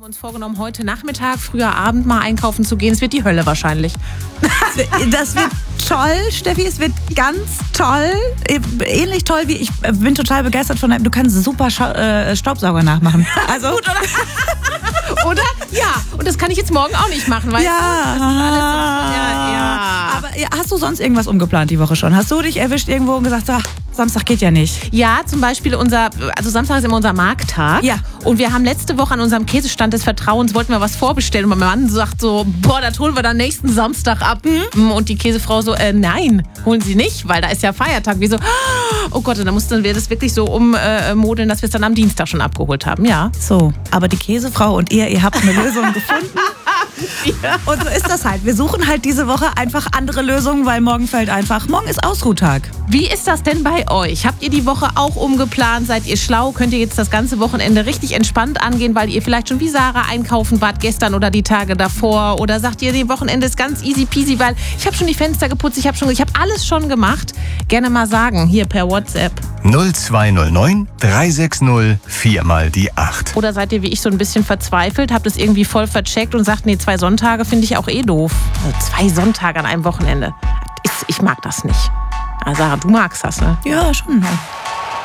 haben uns vorgenommen, heute Nachmittag, früher Abend mal einkaufen zu gehen. Es wird die Hölle wahrscheinlich. Das wird toll, Steffi, es wird ganz toll. Ähnlich toll wie ich bin total begeistert von deinem. Du kannst super Staubsauger nachmachen. Also Gut, oder? Oder? Ja, und das kann ich jetzt morgen auch nicht machen, weil ja. Aber hast du sonst irgendwas umgeplant die Woche schon? Hast du dich erwischt irgendwo und gesagt, ach, Samstag geht ja nicht? Ja, zum Beispiel Samstag ist immer unser Markttag. Ja. Und wir haben letzte Woche an unserem Käsestand des Vertrauens, wollten wir was vorbestellen. Und mein Mann sagt so, das holen wir dann nächsten Samstag ab. Und die Käsefrau so, nein, holen Sie nicht, weil da ist ja Feiertag. Wir so, oh Gott, und dann mussten wir das wirklich so ummodeln, dass wir es dann am Dienstag schon abgeholt haben, ja. So, aber die Käsefrau und ihr habt eine Lösung gefunden. Ja. Und so ist das halt. Wir suchen halt diese Woche einfach andere Lösungen, weil morgen ist Ausruhtag. Wie ist das denn bei euch? Habt ihr die Woche auch umgeplant? Seid ihr schlau? Könnt ihr jetzt das ganze Wochenende richtig entspannt angehen, weil ihr vielleicht schon wie Sarah einkaufen wart gestern oder die Tage davor? Oder sagt ihr, die Wochenende ist ganz easy peasy, weil ich habe schon die Fenster geputzt, ich habe alles schon gemacht. Gerne mal sagen, hier per WhatsApp. 0209 360 4 mal die 8. Oder seid ihr wie ich so ein bisschen verzweifelt, habt es irgendwie voll vercheckt und sagt, nee, 2 Sonntage finde ich auch doof. Also 2 Sonntage an einem Wochenende. Ich mag das nicht. Sarah, du magst das, ne? Ja, schon.